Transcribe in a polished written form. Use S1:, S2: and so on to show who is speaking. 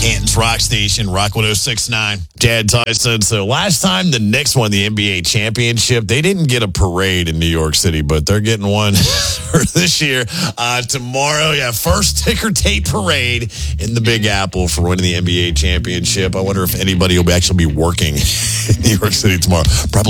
S1: Canton's Rock Station, Rock 106.9. Dad Tyson. So last time the Knicks won the NBA championship, they didn't get a parade in New York City, but they're getting one for this year. Tomorrow, first ticker tape parade in the Big Apple for winning the NBA championship. I wonder if anybody will actually be working in New York City tomorrow. Probably